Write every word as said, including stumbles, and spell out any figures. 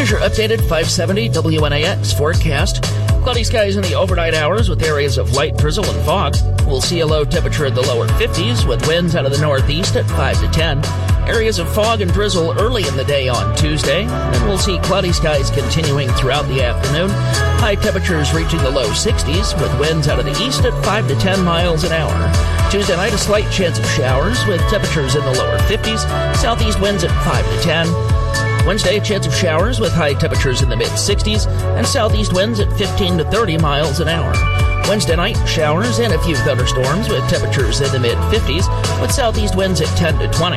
Here's your updated five seventy W N A X forecast. Cloudy skies in the overnight hours with areas of light drizzle and fog. We'll see a low temperature in the lower fifties with winds out of the northeast at five to ten. Areas of fog and drizzle early in the day on Tuesday. Then we'll see cloudy skies continuing throughout the afternoon. High temperatures reaching the low sixties with winds out of the east at five to ten miles an hour. Tuesday night, a slight chance of showers with temperatures in the lower fifties. Southeast winds at five to ten. Wednesday, a chance of showers with high temperatures in the mid-sixties and southeast winds at fifteen to thirty miles an hour. Wednesday night, showers and a few thunderstorms with temperatures in the mid-fifties with southeast winds at ten to twenty.